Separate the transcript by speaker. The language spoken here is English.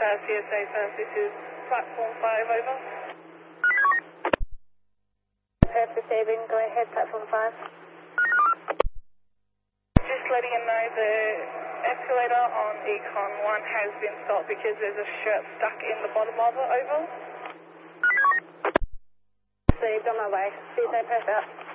Speaker 1: CSA South, this is platform 5, over.
Speaker 2: Perth receiving, go ahead, platform 5.
Speaker 1: Just letting you know the escalator on Econ 1 has been stopped because there's a shirt stuck in the bottom of it, over.
Speaker 2: Received, on my way. CSA Perth out.